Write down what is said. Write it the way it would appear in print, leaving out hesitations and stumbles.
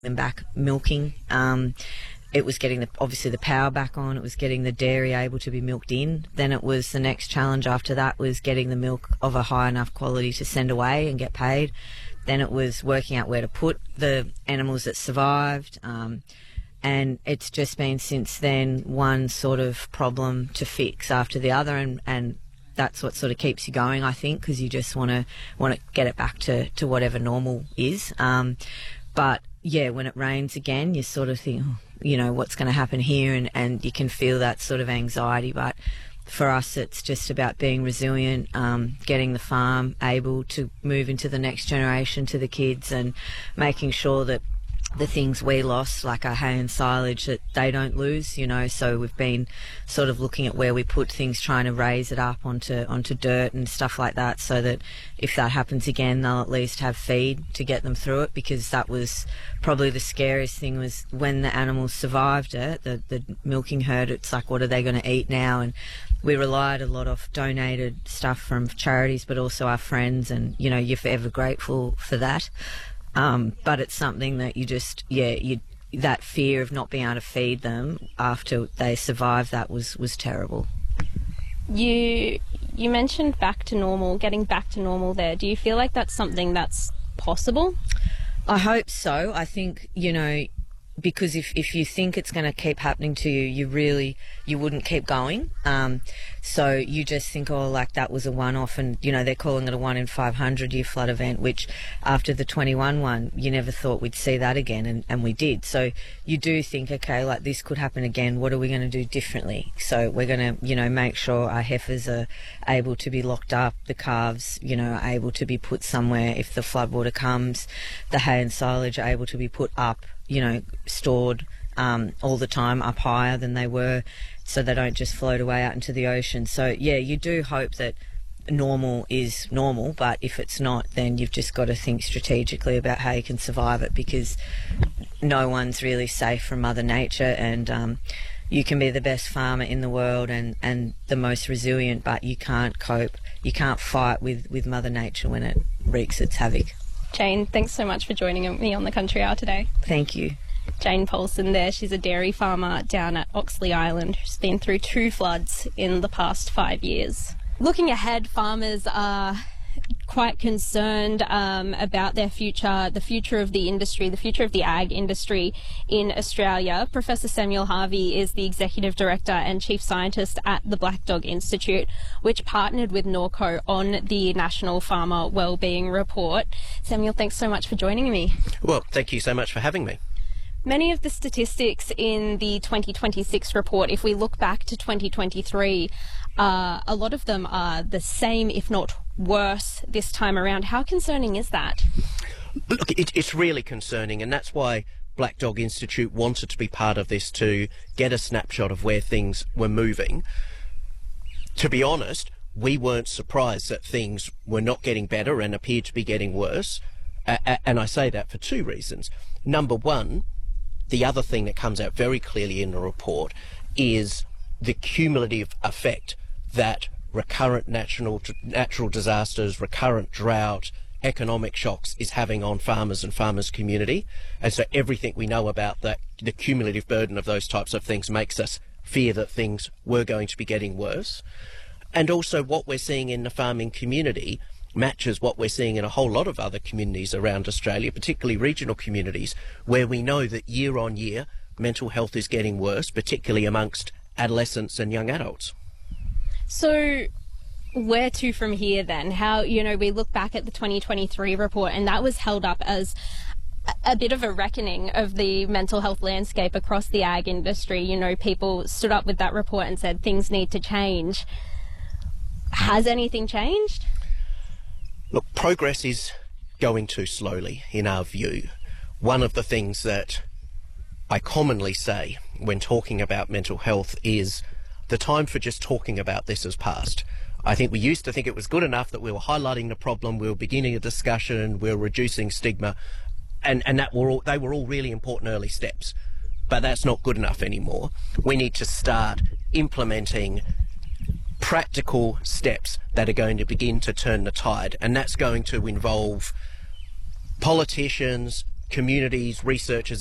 them back milking. It was getting obviously the power back on. It was getting the dairy able to be milked in. Then it was the next challenge after that was getting the milk of a high enough quality to send away and get paid. Then it was working out where to put the animals that survived. And it's just been since then one sort of problem to fix after the other, and that's what sort of keeps you going, I think, because you just want to get it back to whatever normal is. But yeah, when it rains again, you sort of think, oh, you know, what's going to happen here, and you can feel that sort of anxiety. But for us, it's just about being resilient, getting the farm able to move into the next generation to the kids, and making sure that the things we lost, like our hay and silage, that they don't lose, you know. So we've been sort of looking at where we put things, trying to raise it up onto dirt and stuff like that, so that if that happens again, they'll at least have feed to get them through it, because that was probably the scariest thing, was when the animals survived it, the milking herd. It's like, what are they going to eat now? And we relied a lot of donated stuff from charities, but also our friends, and, you know, you're forever grateful for that. But it's something that you just, that fear of not being able to feed them after they survived that was terrible. You mentioned back to normal, getting back to normal there. Do you feel like that's something that's possible? I hope so. I think, you know, because if you think it's going to keep happening to you, you wouldn't keep going. So you just think, oh, like that was a one-off, and, you know, they're calling it a 1 in 500 year flood event, which after the 21 one, you never thought we'd see that again, and we did. So you do think, okay, like this could happen again. What are we going to do differently? So we're going to, you know, make sure our heifers are able to be locked up, the calves, you know, are able to be put somewhere if the floodwater comes, the hay and silage are able to be put up, you know, stored all the time up higher than they were, so they don't just float away out into the ocean. So yeah, you do hope that normal is normal, but if it's not, then you've just got to think strategically about how you can survive it, because no one's really safe from Mother Nature, and you can be the best farmer in the world and the most resilient, but you can't fight with Mother Nature when it wreaks its havoc. Jane, thanks so much for joining me on the Country Hour today. Thank you. Jane Paulson there. She's a dairy farmer down at Oxley Island who's been through 2 floods in the past 5 years. Looking ahead, farmers are quite concerned about their future, the future of the industry, the future of the ag industry in Australia. Professor Samuel Harvey is the Executive Director and Chief Scientist at the Black Dog Institute, which partnered with Norco on the National Farmer Wellbeing Report. Samuel, thanks so much for joining me. Well, thank you so much for having me. Many of the statistics in the 2026 report, if we look back to 2023, a lot of them are the same, if not worse, this time around. How concerning is that? Look, it's really concerning, and that's why Black Dog Institute wanted to be part of this, to get a snapshot of where things were moving. To be honest, we weren't surprised that things were not getting better and appeared to be getting worse. And I say that for 2 reasons. Number one, the other thing that comes out very clearly in the report is the cumulative effect that recurrent natural disasters, recurrent drought, economic shocks is having on farmers and farmers' community. And so everything we know about the cumulative burden of those types of things makes us fear that things were going to be getting worse. And also what we're seeing in the farming community matches what we're seeing in a whole lot of other communities around Australia, particularly regional communities, where we know that year on year mental health is getting worse, particularly amongst adolescents and young adults. So where to from here then? How, you know, we look back at the 2023 report, and that was held up as a bit of a reckoning of the mental health landscape across the ag industry. You know, people stood up with that report and said things need to change. Has anything changed? Look, progress is going too slowly, in our view. One of the things that I commonly say when talking about mental health is the time for just talking about this has passed. I think we used to think it was good enough that we were highlighting the problem, we were beginning a discussion, we were reducing stigma, and they were all really important early steps. But that's not good enough anymore. We need to start implementing practical steps that are going to begin to turn the tide, and that's going to involve politicians, communities, researchers